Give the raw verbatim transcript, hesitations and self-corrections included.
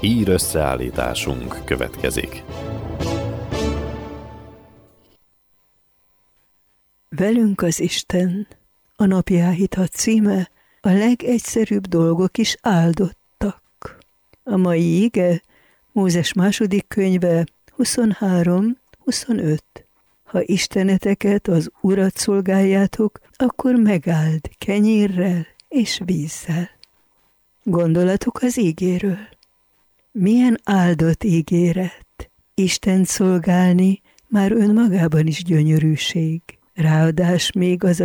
Hír összeállításunk következik. Velünk az Isten, a napi áhítat címe, a legegyszerűbb dolgok is áldottak. A mai ige Mózes második könyve huszonhárom huszonöt. Ha isteneteket, az Urat szolgáljátok, akkor megáld kenyérrel és vízzel. Gondolatok az ígéről. Milyen áldott ígéret! Istent szolgálni már önmagában is gyönyörűség. Ráadás még az